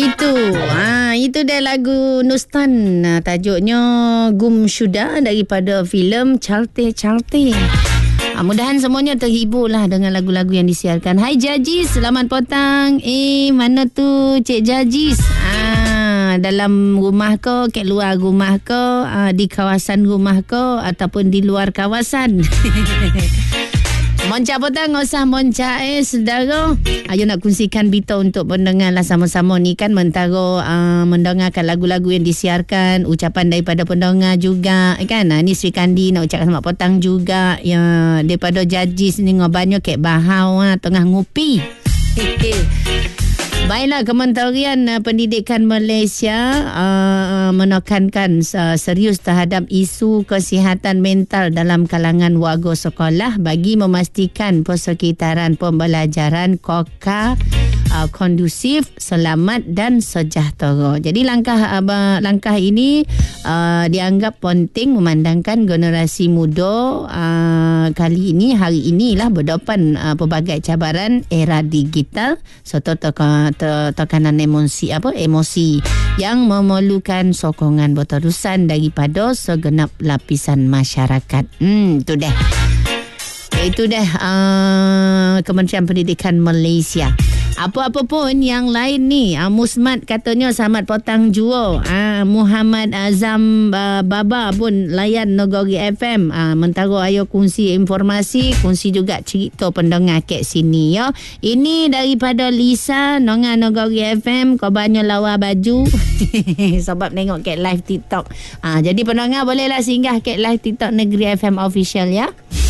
Itu dia lagu Nustan. Tajuknya Gumshuda daripada filem Charte. Mudahan semuanya terhibur lah dengan lagu-lagu yang disiarkan. Hai Jajis, selamat petang. Mana tu Cik Jajis? Dalam rumah ko, kat luar rumah ko, di kawasan rumah ko ataupun di luar kawasan. Monca petang, usah monca saudara. Ayo nak kongsikan berita untuk pendengar lah sama-sama ni kan, mendengarkan lagu-lagu yang disiarkan, ucapan daripada pendengar juga kan. Ni Sri Kandi nak ucapkan selamat petang juga ya, daripada Jajis ni ngobanyo kek bahau tengah ngupi. Baiklah, Kementerian Pendidikan Malaysia menekankan serius terhadap isu kesihatan mental dalam kalangan warga sekolah bagi memastikan persekitaran pembelajaran kondusif, selamat dan sejahtera. Jadi langkah ini dianggap penting memandangkan generasi muda hari inilah berdepan pelbagai cabaran era digital serta tekanan emosi yang memerlukan sokongan berterusan daripada segenap lapisan masyarakat. Itu dah Kementerian Pendidikan Malaysia. Apa-apa pun yang lain ni, Musmat katanya selamat petang jua. Muhammad Azam Baba pun layan Negeri FM. Mentara ayo kongsi informasi, kongsi juga cerita pendengar kat sini ya. Ini daripada Lisa Nonga Negeri FM. Kau banyak lawa baju sebab tengok kat live TikTok. Jadi pendengar bolehlah singgah kat live TikTok Negeri FM official ya.